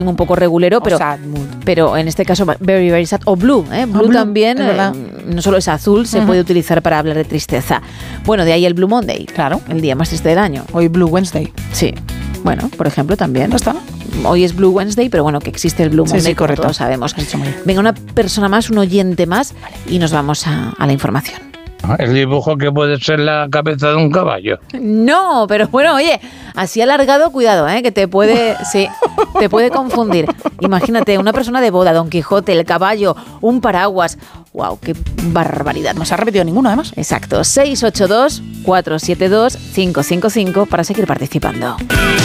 un poco regulero, pero en este caso very, very sad. O blue, blue también, no solo es azul, se puede utilizar para hablar de tristeza. Bueno, de ahí el Blue Monday. Claro. El día más triste del año. Hoy Blue Wednesday. Sí. Bueno, por ejemplo, también. ¿No está? Hoy es Blue Wednesday, pero bueno, que existe el Blue Monday, sí, correcto. Todos sabemos. Venga, una persona más, un oyente más, y nos vamos a la información. El dibujo que puede ser la cabeza de un caballo. No, pero bueno, oye, así alargado, cuidado, que te puede confundir. Imagínate, una persona de boda, Don Quijote, el caballo, un paraguas. ¡Wow! ¡Qué barbaridad! No se ha repetido ninguno, además. Exacto. 682-472-555 para seguir participando.